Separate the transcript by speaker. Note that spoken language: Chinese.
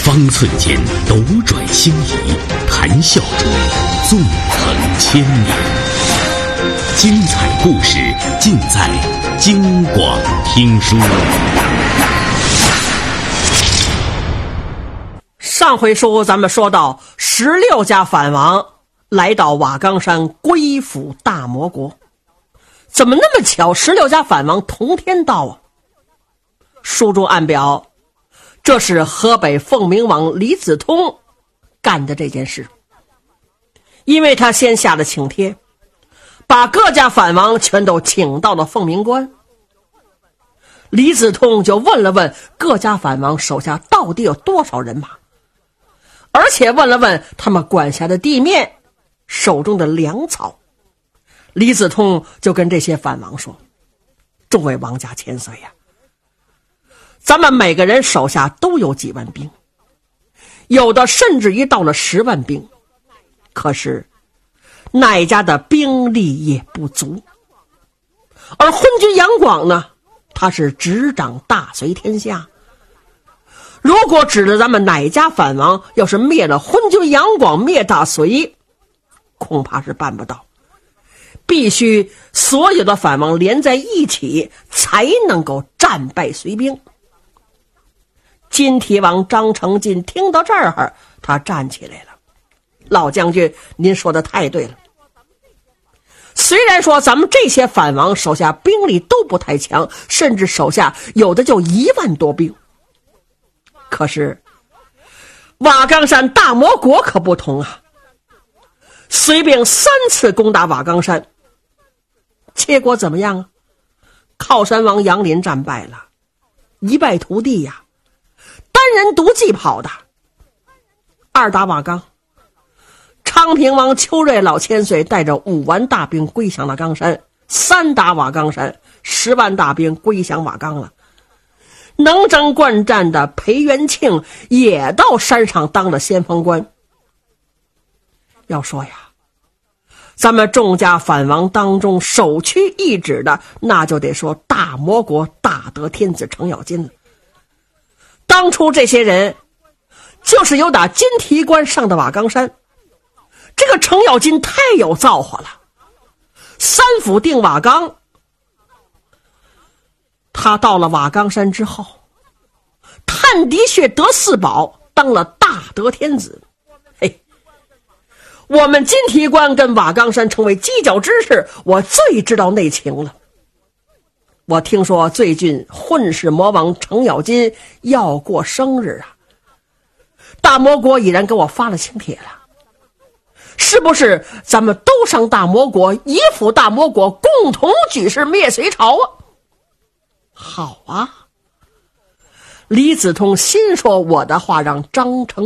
Speaker 1: 方寸间斗转星移，谈笑中纵横千年。精彩故事尽在京广听书。
Speaker 2: 上回书咱们说到16家反王来到瓦岗山归附大魔国，怎么那么巧16家反王同天到啊？书中暗表，这是河北凤鸣王李子通干的这件事。因为他先下了请帖，把各家反王全都请到了凤鸣关。李子通就问了问各家反王手下到底有多少人马，而且问了问他们管辖的地面，手中的粮草。李子通就跟这些反王说：众位王家千岁呀，咱们每个人手下都有几万兵，有的甚至于到了10万兵，可是哪家的兵力也不足。而昏君杨广呢，他是执掌大隋天下，如果指着咱们哪家反王要是灭了昏君杨广，灭大隋，恐怕是办不到，必须所有的反王连在一起才能够战败隋兵。金提王张承进听到这儿，他站起来了：老将军，您说的太对了。虽然说咱们这些反王手下兵力都不太强，甚至手下有的就1万多兵，可是瓦岗山大魔国可不同啊！隋兵3次攻打瓦岗山，结果怎么样啊？靠山王杨林战败了，一败涂地呀，单人独骑跑的。2打瓦岗，昌平王邱瑞老千岁带着5万大兵归降了冈山。3打瓦岗山，10万大兵归降瓦岗了。能征惯战的裴元庆也到山上当了先锋官。要说呀，咱们众家反王当中首屈一指的，那就得说大魔国大德天子程咬金了。当初这些人就是由打金提关上的瓦岗山，这个程咬金太有造化了，3府定瓦岗。他到了瓦岗山之后，探敌穴得4宝，当了大德天子。嘿，我们金提关跟瓦岗山成为犄角之势，我最知道内情了。我听说最近混世魔王程咬金要过生日啊，大魔国已然给我发了请帖了，是不是咱们都上大魔国，以辅大魔国共同举事灭隋朝啊？好啊！李子通心说我的话让张承